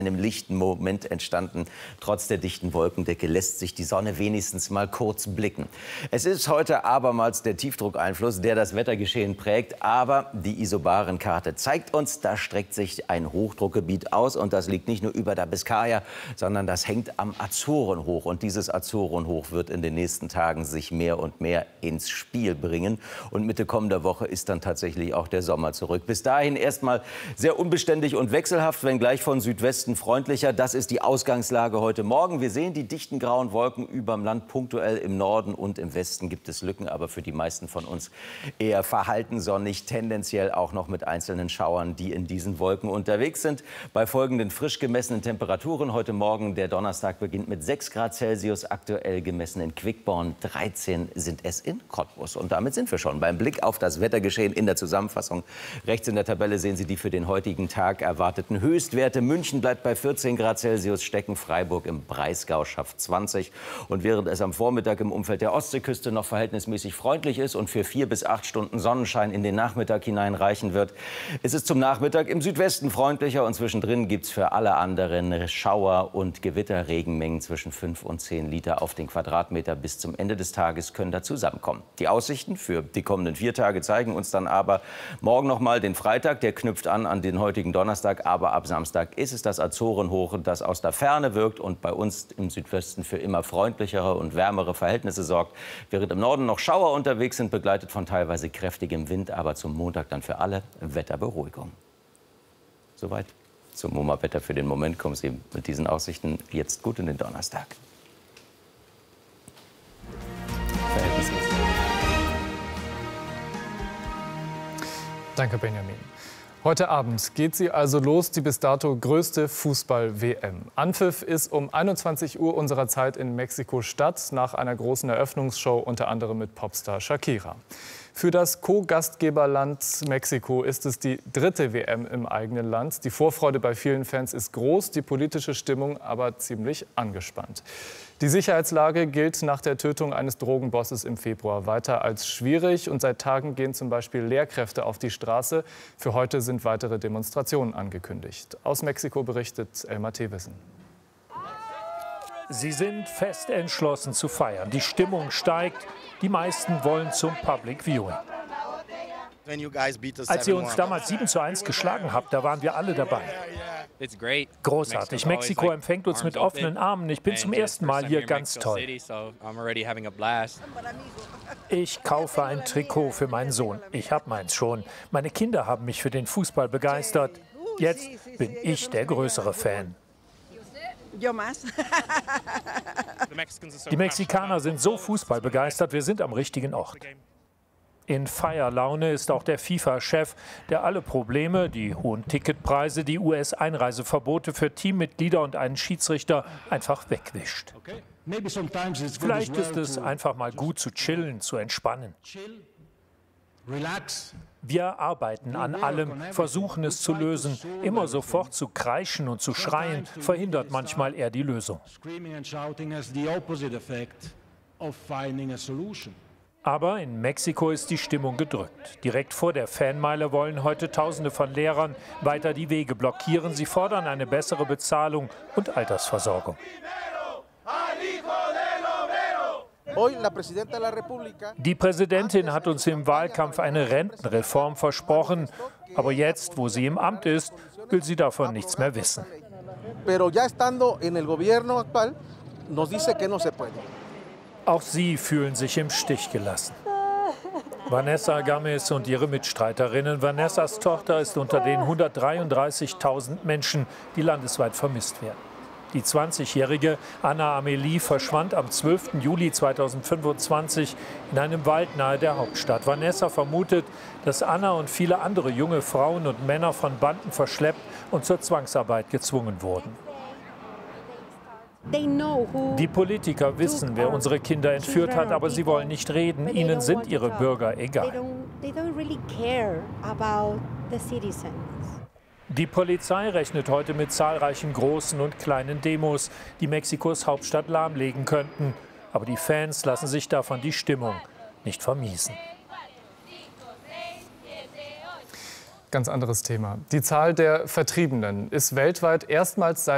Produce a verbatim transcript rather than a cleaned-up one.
einem lichten Moment entstanden. Trotz der dichten Wolkendecke lässt sich die Sonne wenigstens mal kurz blicken. Es ist heute abermals der Tiefdruckeinfluss, der das Wettergeschehen prägt. Aber die Isobarenkarte zeigt uns, da streckt sich ein Hochdruckgebiet aus. Und das liegt nicht nur über der Biskaya, sondern das hängt am Azorenhoch. Und dieses Azorenhoch wird in den nächsten Tagen sich mehr und mehr ins Spiel bringen. Und Mitte kommender Woche ist dann tatsächlich auch der Sommer zurück. Bis dahin erstmal sehr unbeständig und wechselhaft, wenngleich von Südwesten freundlicher. Das ist die Ausgangslage heute Morgen. Wir sehen die dichten grauen Wolken überm Land. Punktuell im Norden und im Westen gibt es Lücken, aber für die meisten von uns eher verhalten sonnig, tendenziell auch noch mit einzelnen Schauern, die in diesen Wolken unterwegs sind. Bei folgenden frisch gemessenen Temperaturen heute Morgen, der Donnerstag beginnt mit sechs Grad Celsius, aktuell gemessen in Quickborn, dreizehn sind es in Cottbus. Und damit sind wir schon beim Blick auf das Wettergeschehen in der Zusammenfassung. Rechts in der Tabelle sehen Sie die für den heutigen Tag erwarteten Höchstwerte. München bleibt bei vierzehn Grad Celsius stecken, Freiburg im Breisgau schafft zwanzig. Und während es am Vormittag im Umfeld der Ostseeküste noch verhältnismäßig freundlich ist und für vier bis acht Stunden Sonnenschein in den Nachmittag hinein reichen wird, ist es zum Nachmittag im Südwesten freundlicher. Und zwischendrin gibt es für alle anderen Schauer- und Gewitterregenmengen zwischen fünf und zehn Liter auf den Quadratmeter. Bis zum Ende des Tages können da zusammenkommen. Die Aussichten für die kommenden vier Tage zeigen uns dann aber morgen noch mal den Freitag. Der knüpft an an den heutigen Donnerstag. Aber ab Samstag ist es das Azorenhoch, das aus der Ferne wirkt und bei uns im Südwesten für immer freundlichere und wärmere Verhältnisse sorgt. Während im Norden noch Schauer unterwegs sind, begleitet von teilweise kräftigem Wind, aber zum Montag dann für alle Wetterberuhigung. Soweit zum MoMA-Wetter für den Moment. Kommen Sie mit diesen Aussichten jetzt gut in den Donnerstag. Verhältnismäßig. Danke, Benjamin. Heute Abend geht sie also los, die bis dato größte Fußball-W M. Anpfiff ist um einundzwanzig Uhr unserer Zeit in Mexiko-Stadt nach einer großen Eröffnungsshow, unter anderem mit Popstar Shakira. Für das Co-Gastgeberland Mexiko ist es die dritte W M im eigenen Land. Die Vorfreude bei vielen Fans ist groß, die politische Stimmung aber ziemlich angespannt. Die Sicherheitslage gilt nach der Tötung eines Drogenbosses im Februar weiter als schwierig. Und seit Tagen gehen zum Beispiel Lehrkräfte auf die Straße. Für heute sind weitere Demonstrationen angekündigt. Aus Mexiko berichtet Elmar Thewissen. Sie sind fest entschlossen zu feiern. Die Stimmung steigt. Die meisten wollen zum Public Viewing. Als ihr uns damals sieben zu eins geschlagen habt, da waren wir alle dabei. Großartig. Mexiko empfängt uns mit offenen Armen. Ich bin zum ersten Mal hier, ganz toll. Ich kaufe ein Trikot für meinen Sohn. Ich habe meins schon. Meine Kinder haben mich für den Fußball begeistert. Jetzt bin ich der größere Fan. Die Mexikaner sind so fußballbegeistert, wir sind am richtigen Ort. In Feierlaune ist auch der FIFA-Chef, der alle Probleme, die hohen Ticketpreise, die U S-Einreiseverbote für Teammitglieder und einen Schiedsrichter einfach wegwischt. Vielleicht ist es einfach mal gut zu chillen, zu entspannen. Wir arbeiten an allem, versuchen es zu lösen. Immer sofort zu kreischen und zu schreien, verhindert manchmal eher die Lösung. Aber in Mexiko ist die Stimmung gedrückt. Direkt vor der Fanmeile wollen heute Tausende von Lehrern weiter die Wege blockieren. Sie fordern eine bessere Bezahlung und Altersversorgung. Die Präsidentin hat uns im Wahlkampf eine Rentenreform versprochen. Aber jetzt, wo sie im Amt ist, will sie davon nichts mehr wissen. Auch sie fühlen sich im Stich gelassen. Vanessa Gámez und ihre Mitstreiterinnen. Vanessas Tochter ist unter den hundertdreiunddreißigtausend Menschen, die landesweit vermisst werden. Die zwanzigjährige Ana Amelie verschwand am zwölften Juli zweitausendfünfundzwanzig in einem Wald nahe der Hauptstadt. Vanessa vermutet, dass Anna und viele andere junge Frauen und Männer von Banden verschleppt und zur Zwangsarbeit gezwungen wurden. Die Politiker wissen, wer unsere Kinder entführt hat, aber sie wollen nicht reden. Ihnen sind ihre Bürger egal. Die Polizei rechnet heute mit zahlreichen großen und kleinen Demos, die Mexikos Hauptstadt lahmlegen könnten. Aber die Fans lassen sich davon die Stimmung nicht vermiesen. Ganz anderes Thema. Die Zahl der Vertriebenen ist weltweit erstmals seit